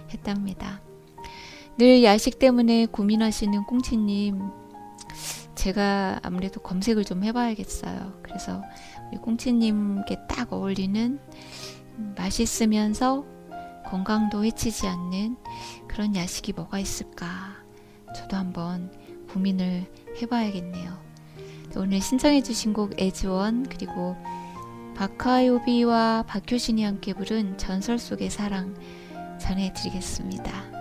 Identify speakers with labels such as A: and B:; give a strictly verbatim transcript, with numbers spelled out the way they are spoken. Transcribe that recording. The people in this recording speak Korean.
A: 했답니다. 늘 야식 때문에 고민하시는 꽁치님, 제가 아무래도 검색을 좀 해봐야겠어요. 그래서 우리 꽁치님께 딱 어울리는 맛있으면서 건강도 해치지 않는 그런 야식이 뭐가 있을까, 저도 한번 고민을 해봐야겠네요. 오늘 신청해 주신 곡 에즈원, 그리고 박하요비와 박효신이 함께 부른 전설 속의 사랑 전해드리겠습니다.